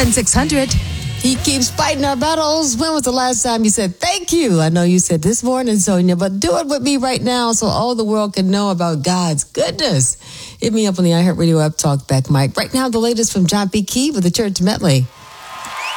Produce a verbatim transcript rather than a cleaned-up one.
seven six hundred. He keeps fighting our battles. When was the last time you said thank you? I know you said this morning, Sonia, but do it with me right now so all the world can know about God's goodness. Hit me up on the iHeartRadio app, Talk Back Mike. Right now, the latest from John P. Key with the Church Medley.